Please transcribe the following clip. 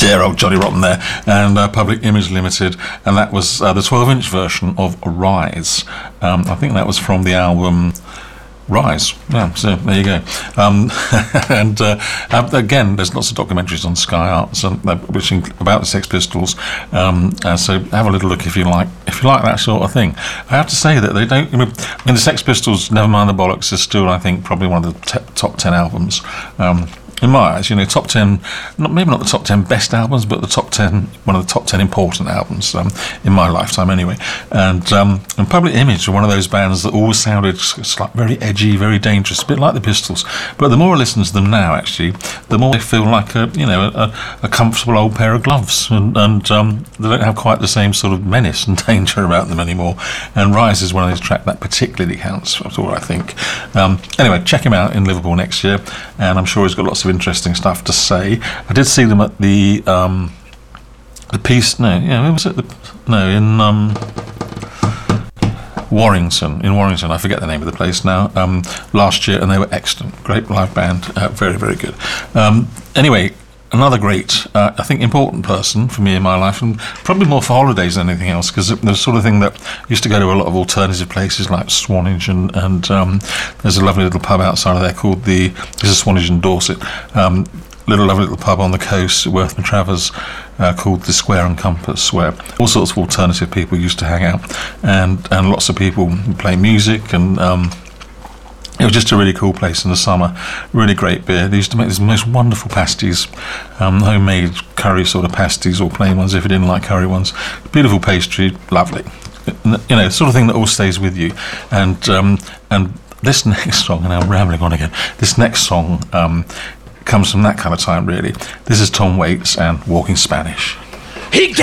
dear old Johnny Rotten there, and Public Image Limited, and that was the 12-inch version of Rise. I think that was from the album Rise. Yeah, so there you go. And again, there's lots of documentaries on Sky Arts which about the Sex Pistols. So have a little look if you like that sort of thing. I have to say that they don't. I mean, the Sex Pistols, never mind the bollocks, is still, I think, probably one of the top 10 albums. In my eyes, top 10, maybe not the top 10 best albums, but one of the top 10 important albums in my lifetime anyway. And Public Image are one of those bands that always sounded like very edgy, very dangerous, a bit like the Pistols. But the more I listen to them now, actually, the more they feel like a comfortable old pair of gloves, and they don't have quite the same sort of menace and danger about them anymore. And Rise is one of those tracks that particularly counts, that's all I think. Anyway, check him out in Liverpool next year, and I'm sure he's got lots of interesting stuff to say. I did see them at the piece. Where was it? In Warrington. In Warrington, I forget the name of the place now. Last year, and they were excellent. Great live band. Very, very good. Anyway, another great, I think, important person for me in my life, and probably more for holidays than anything else, because the sort of thing that used to go to a lot of alternative places like Swanage, and there's a lovely little pub outside of there called this is Swanage in Dorset, lovely little pub on the coast, Worth and Travers, called the Square and Compass, where all sorts of alternative people used to hang out, and lots of people play music, and it was just a really cool place in the summer. Really great beer. They used to make these most wonderful pasties, homemade curry sort of pasties, or plain ones if you didn't like curry ones. Beautiful pastry, lovely. Sort of thing that all stays with you. And this next song, and I'm rambling on again. This next song comes from that kind of time, really. This is Tom Waits and Walking Spanish. He got